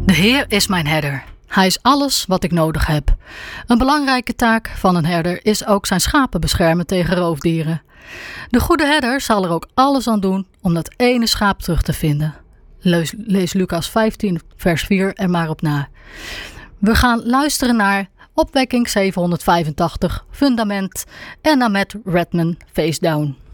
De Heer is mijn herder. Hij is alles wat ik nodig heb. Een belangrijke taak van een herder is ook zijn schapen beschermen tegen roofdieren. De goede herder zal er ook alles aan doen om dat ene schaap terug te vinden. Lees Lucas 15 vers 4 er maar op na. We gaan luisteren naar Opwekking 785 Fundament en naar Matt Redman Face Down.